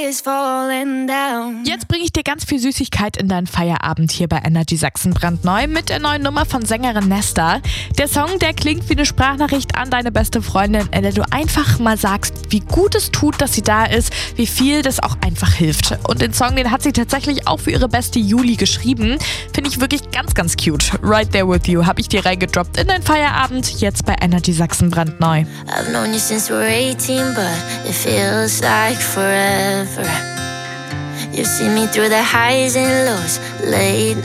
Jetzt bringe ich dir ganz viel Süßigkeit in deinen Feierabend hier bei Energy Sachsen brandneu mit der neuen Nummer von Sängerin Nesta. Der Song, der klingt wie eine Sprachnachricht an deine beste Freundin, in der du einfach mal sagst, wie gut es tut, dass sie da ist, wie viel das auch einfach hilft. Und den Song, den hat sie tatsächlich auch für ihre beste Juli geschrieben. Finde ich wirklich ganz, ganz cute. Right There With You habe ich dir reingedroppt in deinen Feierabend, jetzt bei Energy Sachsen brandneu. I've known you since we're 18, but it feels like forever. You've seen me through the highs and lows, late